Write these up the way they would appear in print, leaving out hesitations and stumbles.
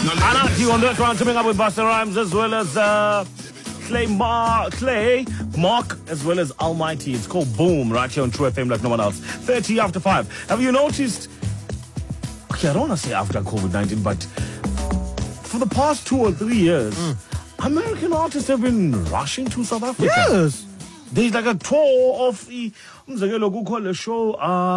Anarchy on that one, coming up with Busta Rhymes as well as Clay, Mark, as well as Almighty. It's called Boom, right here on True FM like no one else. 30 after 5. Have you noticed? Okay, I don't want to say after COVID-19, but for the past 2 or 3 years, American artists have been rushing to South Africa. Yes. There's like a tour of the show,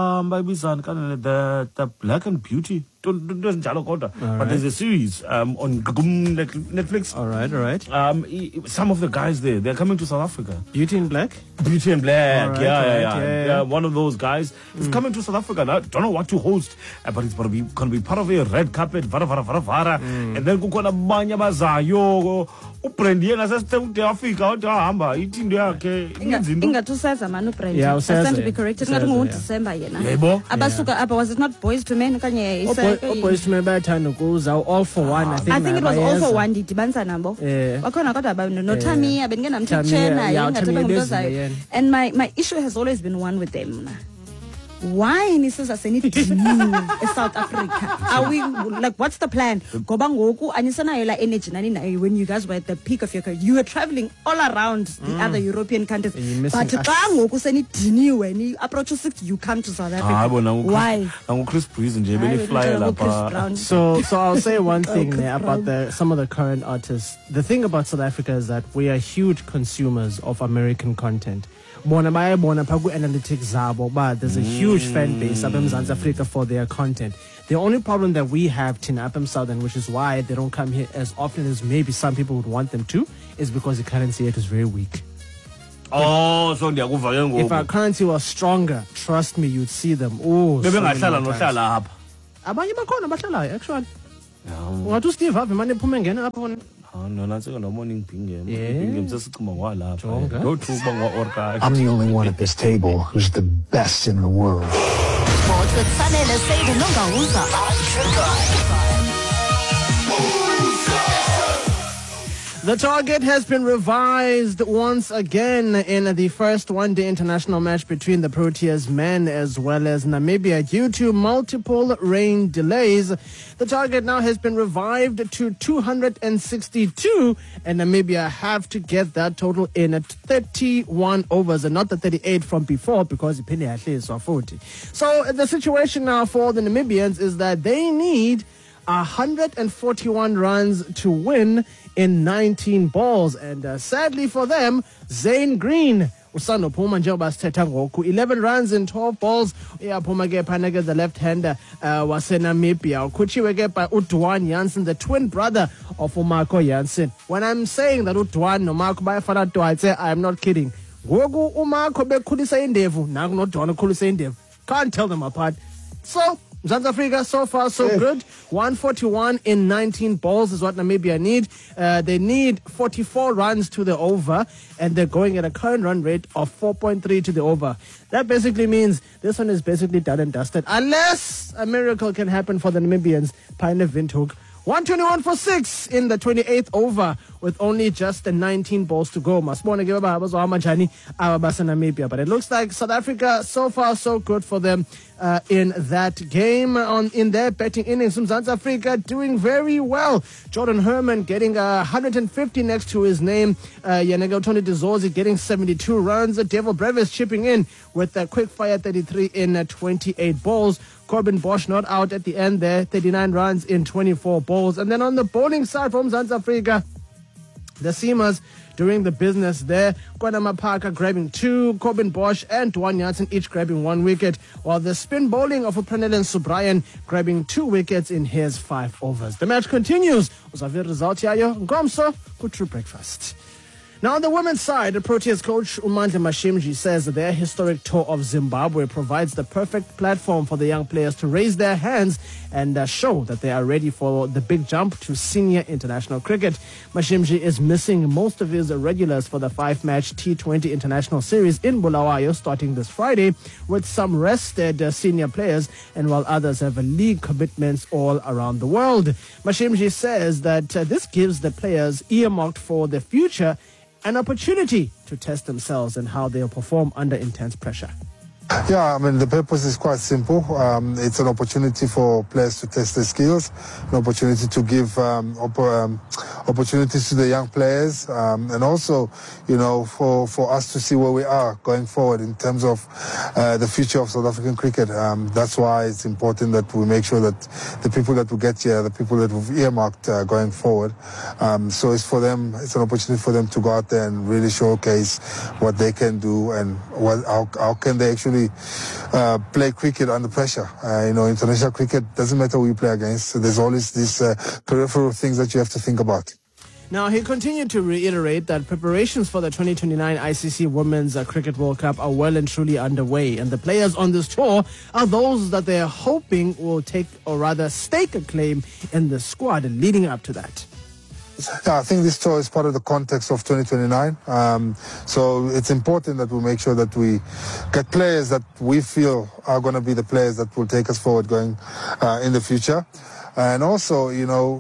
the Black and Beauty. But there's a series on Netflix. All right. Some of the guys there, they're coming to South Africa. Beauty in Black? Beauty in Black, Right, yeah. One of those guys is coming to South Africa. Now, I don't know what to host, but it's going to be part of a red carpet, and then kukona banya bazayo. Uprendi Africa hamba into yakhe ingatuseza manu Uprendi. Yeah, I stand to be corrected. Ngathi ngo December yena. Yebo. Abasuka apa, was it not Boys to Men kanye Boys to Men bayathanda ukuza all for one. I think it was all for one didibanisa nabo. Bakhona kodwa abantu no Tammy abengenamthethena ingathanda ngozayo. And my issue has always been one with them. Why niseza senidini South Africa? Are we like, what's the plan? Ngoba ngoku anisana yela energy nani when you guys were at the peak of your career. You were traveling all around the other European countries. But xa ngoku senidiniwe ni approach 60 you come to South Africa. Why? Chris Breeze nje benifly lapha. So I'll say one thing there about some of the current artists. The thing about South Africa is that we are huge consumers of American content. Bona paku analytics zabo, but there's a huge fan base up in South Africa for their content. The only problem that we have Tina Apem Southern, which is why they don't come here as often as maybe some people would want them to, is because the currency rate is very weak. Oh, so if our currency was stronger, trust me, you'd see them. Oh, maybe ngahlala nohlala apha. Abanye bakhona bahlala actually. Ungathi Steve Harvey manje ephume ngena apha. No, that's no morning pingem. Go to I'm the only one at this table who's the best in the world. The target has been revised once again in the first one-day international match between the Proteas men as well as Namibia due to multiple rain delays. The target now has been revived to 262, and Namibia have to get that total in at 31 overs and not the 38 from before because it is 40. So the situation now for the Namibians is that they need 141 runs to win in 19 balls, and sadly for them, Zane Green usando phuma njengoba sithetha ngoku 11 runs in 12 balls uyaphuma ke phana ke the left-hander waseNamibia ukhutshiwe ke by uDwan Jansen, the twin brother of uMarco Jansen. When I'm saying that uDwan noMarco bayafana twatse, I am not kidding. Ngoku uMarco bekhulisa indevu naku noDwan ukhulisa indevu, can't tell them apart. So South Africa, so far, so good. 141 in 19 balls is what Namibia need. They need 44 runs to the over, and they're going at a current run rate of 4.3 to the over. That basically means this one is basically done and dusted, unless a miracle can happen for the Namibians. Pioneer Windhoek. 121 for 6 in the 28th over with only just the 19 balls to go. But it looks like South Africa, so far so good for them in that game. In their betting innings, South Africa doing very well. Jordan Herman getting 150 next to his name. Yanega Tony Dezorzi getting 72 runs. Devil Brevis chipping in with a quick fire 33 in 28 balls. Corbin Bosch not out at the end there, 39 runs in 24 balls. And then on the bowling side from South Africa, the seamers doing the business there. Kwanama Parker grabbing 2, Corbin Bosch and Dwan Jansen each grabbing 1 wicket, while the spin bowling of Pranelen Subrayan grabbing 2 wickets in his 5 overs. The match continues. Uzavir result yayo Ngomso ku True Breakfast. Now, on the women's side, the Proteas coach Umandla Mashimji says that their historic tour of Zimbabwe provides the perfect platform for the young players to raise their hands and show that they are ready for the big jump to senior international cricket. Mashimji is missing most of his regulars for the 5-match T20 international series in Bulawayo starting this Friday, with some rested senior players and while others have league commitments all around the world. Mashimji says that this gives the players earmarked for the future an opportunity to test themselves and how they'll perform under intense pressure. Yeah, I mean, the purpose is quite simple. It's an opportunity for players to test their skills, an opportunity to give opportunities to the young players, and also, for us to see where we are going forward in terms of the future of South African cricket. That's why it's important that we make sure that the people that we get here, the people that we've earmarked going forward, so it's for them, it's an opportunity for them to go out there and really showcase what they can do and how can they actually play cricket under pressure. International cricket, doesn't matter who you play against. So there's always these peripheral things that you have to think about. Now, he continued to reiterate that preparations for the 2029 ICC Women's Cricket World Cup are well and truly underway, and the players on this tour are those that they're hoping will take, or rather stake a claim in the squad leading up to that. Yeah, I think this tour is part of the context of 2029. So it's important that we make sure that we get players that we feel are going to be the players that will take us forward going in the future. And also, you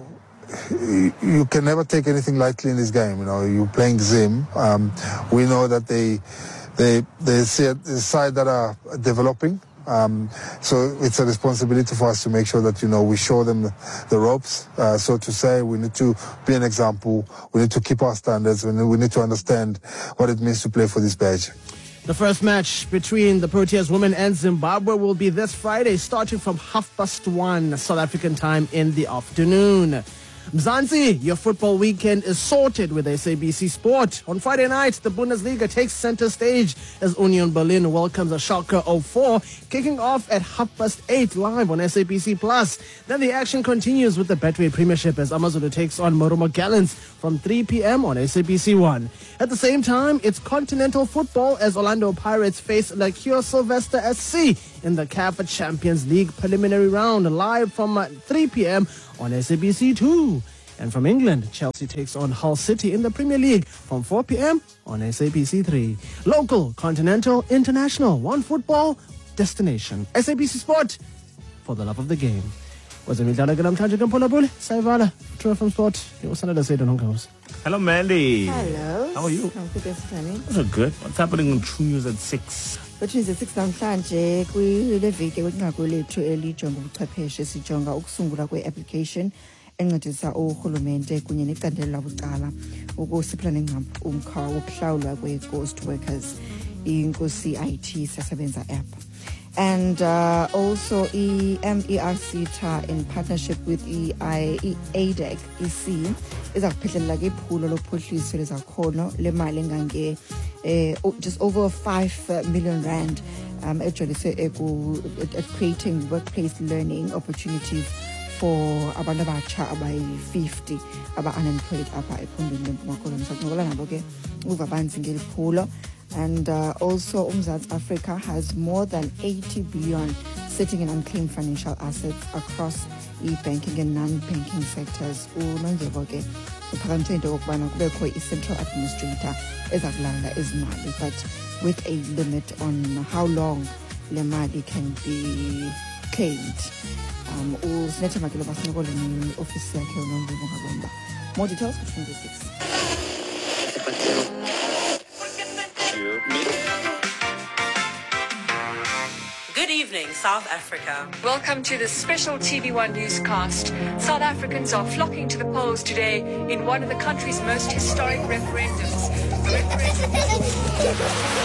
can never take anything lightly in this game. You're playing Zim. We know that they see a side that are developing. So it's a responsibility for us to make sure that, we show them the ropes, so to say. We need to be an example. We need to keep our standards. We need to understand what it means to play for this badge. The first match between the Proteas women and Zimbabwe will be this Friday, starting from 1:30 South African time in the afternoon. Mzansi, your football weekend is sorted with SABC Sport. On Friday night, the Bundesliga takes center stage as Union Berlin welcomes a Schalke 04, kicking off at 8:30 live on SABC Plus. Then the action continues with the Betway Premiership as AmaZulu takes on Marumo Gallants from 3 p.m. on SABC 1. At the same time, it's continental football as Orlando Pirates face Lacure Sylvester SC in the CAF Champions League preliminary round, live from 3 p.m. on SABC 2. And from England, Chelsea takes on Hull City in the Premier League from 4 p.m. on SABC 3. Local, continental, international, one football destination. SABC Sport, for the love of the game. Hello, Mandy. Hello. How are you? I'm good, Danny. Those are good. What's happening on True News at 6? But is it 6 namhlanje kule veki kwinqaku lethu elijonga ubuchwepheshe sijonga ukusungula kwe-application encedisa urhulumente kunye necandelo labucala ukusiphula umkhwa wokuhlawulwa kwe-ghost workers inkosi IT sasebenza app. And also MERC in partnership with ADEC EC iza kuphelela ke iphulo lophuhliso lezakhono lemali engange just over 5 million rand ejolise at creating workplace learning opportunities for abantu abatsha abayi-50 aba-unemployed apha ephondweni leMpuma Koloni. Sakuncokola nabo ke uva banzi ngeli phulo. And also, Umzansi Africa has more than 80 billion sitting in unclaimed financial assets across e-banking and non-banking sectors. Central administrator but with a limit on how long the money can be claimed. More details between the 6. Good evening, South Africa. Welcome to the special TV1 newscast. South Africans are flocking to the polls today in one of the country's most historic referendums.